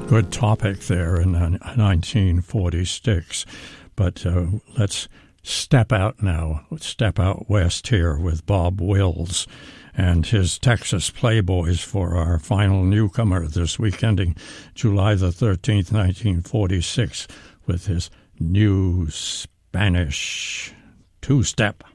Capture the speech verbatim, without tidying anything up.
Good topic there in nineteen forty-six. But uh, let's step out now. Let's step out west here with Bob Wills and his Texas Playboys for our final newcomer this week, ending July the thirteenth, nineteen forty-six, with his new Spanish two-step.